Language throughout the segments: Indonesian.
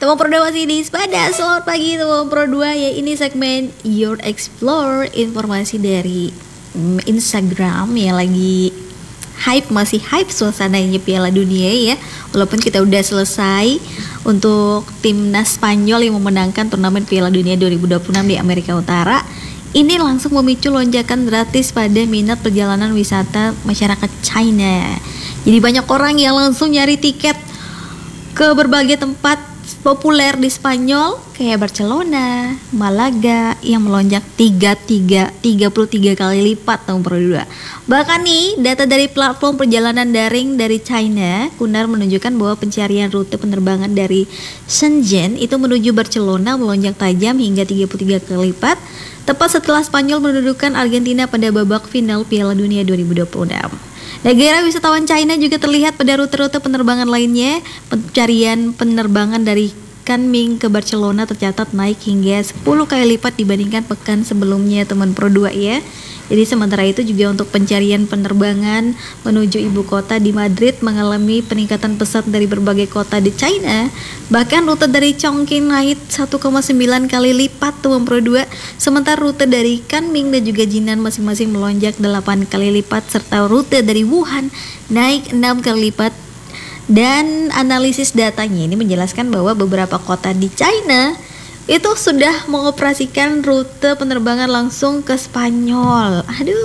Teman Pro 2 masih di Sepada. Selamat pagi teman Pro 2. Ya, ini segmen Your Explore, informasi dari Instagram yang lagi hype, masih hype suasananya Piala Dunia ya. Walaupun kita udah selesai untuk timnas Spanyol yang memenangkan turnamen Piala Dunia 2026 di Amerika Utara, ini langsung memicu lonjakan gratis pada minat perjalanan wisata masyarakat China. Jadi banyak orang yang langsung nyari tiket ke berbagai tempat populer di Spanyol kayak Barcelona, Malaga yang melonjak 33 kali lipat tahun kedua. Bahkan nih, data dari platform perjalanan daring dari China Kunar menunjukkan bahwa pencarian rute penerbangan dari Shenzhen itu menuju Barcelona melonjak tajam hingga 33 kali lipat, tepat setelah Spanyol mendudukan Argentina pada babak final Piala Dunia 2026. Negara wisatawan China juga terlihat pada rute-rute penerbangan lainnya. Pencarian penerbangan dari Kunming ke Barcelona tercatat naik hingga 10 kali lipat dibandingkan pekan sebelumnya teman Pro 2 ya. Jadi sementara itu juga untuk pencarian penerbangan menuju ibu kota di Madrid mengalami peningkatan pesat dari berbagai kota di China. Bahkan rute dari Chongqing naik 1,9 kali lipat teman Pro 2. Sementara rute dari Kunming dan juga Jinan masing-masing melonjak 8 kali lipat, serta rute dari Wuhan naik 6 kali lipat. Dan analisis datanya ini menjelaskan bahwa beberapa kota di China itu sudah mengoperasikan rute penerbangan langsung ke Spanyol.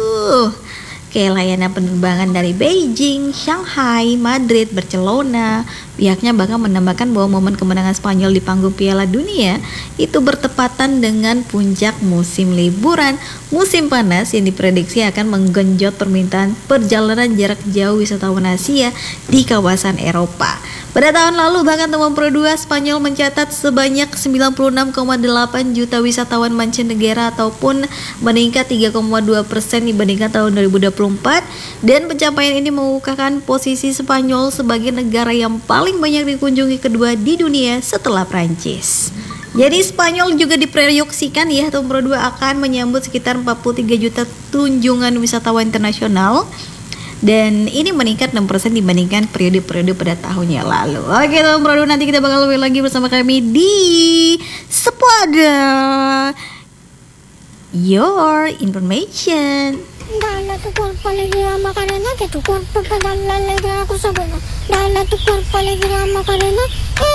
Kayak layanan penerbangan dari Beijing, Shanghai, Madrid, Barcelona. Pihaknya bahkan menambahkan bahwa momen kemenangan Spanyol di panggung Piala Dunia itu bertepatan dengan puncak musim liburan musim panas yang diprediksi akan menggenjot permintaan perjalanan jarak jauh wisatawan Asia di kawasan Eropa. Pada tahun lalu bahkan teman Pro 2, Spanyol mencatat sebanyak 96,8 juta wisatawan mancanegara ataupun meningkat 3,2% dibandingkan tahun 2024, dan pencapaian ini mengukuhkan posisi Spanyol sebagai negara yang paling banyak dikunjungi kedua di dunia setelah Prancis. Jadi Spanyol juga diproyeksikan ya teman Pro 2 akan menyambut sekitar 43 juta kunjungan wisatawan internasional. Dan ini meningkat 6% dibandingkan periode-periode pada tahun yang lalu. Oke teman Pro 2, nanti kita bakal lebih lagi bersama kami di Sepada Your Information. Dala tu cuerpo alegría Macarena, que tu cuerpo pedala alegría cosa buena. Dala tu cuerpo alegría Macarena.